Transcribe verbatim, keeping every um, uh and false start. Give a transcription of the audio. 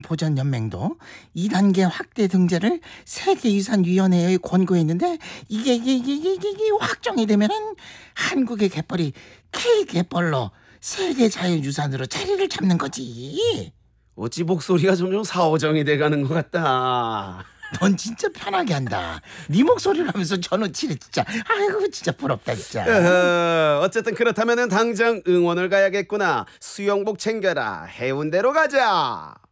보전연맹도 이 단계 확대 등재를 세계유산위원회에 권고했는데 이게 이게 이게 이게, 이게 확정이 되면은 한국의 갯벌이 K갯벌로 세계 자연유산으로 자리를 잡는 거지. 어찌 목소리가 점점 사오정이 돼가는 것 같다. 넌 진짜 편하게 한다. 네 목소리를 하면서 전우치래 진짜. 아이고 진짜 부럽다 진짜. 어허, 어쨌든 그렇다면 당장 응원을 가야겠구나. 수영복 챙겨라. 해운대로 가자.